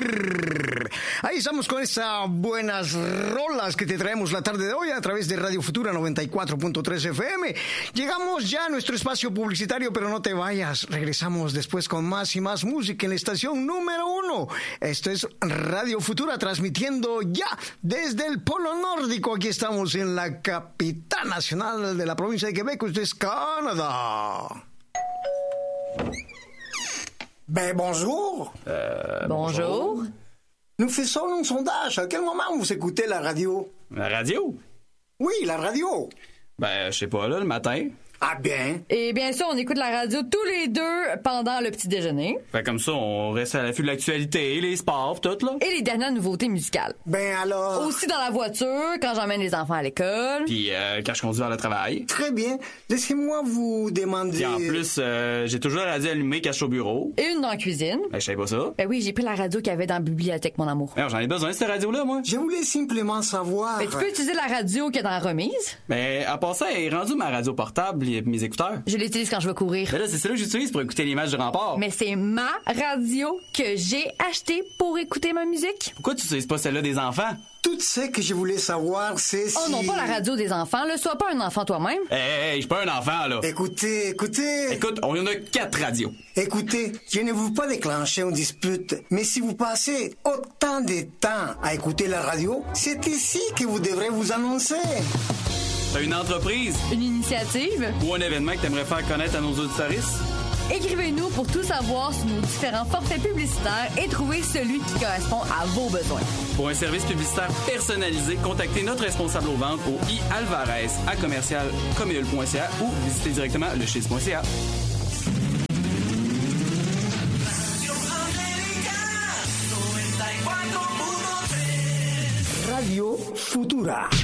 Ahí estamos con estas buenas rolas que te traemos la tarde de hoy a través de Radio Futura 94.3 FM. Llegamos ya a nuestro espacio publicitario, pero no te vayas. Regresamos después con más y más música en la estación número 1. Esto es Radio Futura, transmitiendo ya desde el Polo Nórdico. Aquí estamos en la capital nacional de la provincia de Quebec. Esto es Canadá. Ben, bonjour. Bonjour. Nous faisons un sondage. À quel moment vous écoutez la radio? La radio? Oui, la radio. Ben, je sais pas, là, le matin. Ah bien. Et bien sûr, on écoute la radio tous les deux pendant le petit déjeuner. Fait comme ça, on reste à l'affût de l'actualité, les sports, tout, là. Et les dernières nouveautés musicales. Ben alors... Aussi dans la voiture, quand j'emmène les enfants à l'école. Puis quand je conduis vers le travail. Très bien. Laissez-moi vous demander... Puis en plus, j'ai toujours la radio allumée quand je suis au bureau. Et une dans la cuisine. Ben, je savais pas ça. Ben oui, j'ai pris la radio qu'il y avait dans la bibliothèque, mon amour. Alors, j'en ai besoin de cette radio-là, moi. Je voulais simplement savoir... Ben, tu peux utiliser la radio qu'il y a dans la remise. Ben, à part ça, elle est rendue ma radio portable et mes écouteurs. Je l'utilise quand je vais courir. Ben là, c'est celle-là que j'utilise pour écouter les matchs du Rempart. Mais c'est ma radio que j'ai achetée pour écouter ma musique. Pourquoi tu utilises pas celle-là des enfants? Tout ce que je voulais savoir, c'est si... Oh non, pas la radio des enfants, là. Sois pas un enfant toi-même. Hey, je suis pas un enfant, là. Écoutez... Écoute, on y en a 4 radios. Écoutez, je ne veux pas déclencher une dispute, mais si vous passez autant de temps à écouter la radio, c'est ici que vous devrez vous annoncer. T'as une entreprise? Une initiative? Ou un événement que t'aimerais faire connaître à nos auditoristes? Écrivez-nous pour tout savoir sur nos différents forfaits publicitaires et trouver celui qui correspond à vos besoins. Pour un service publicitaire personnalisé, contactez notre responsable aux ventes au ialvarez@commercialcommeul.ca ou visitez directement lechiz.ca. Radio Futura.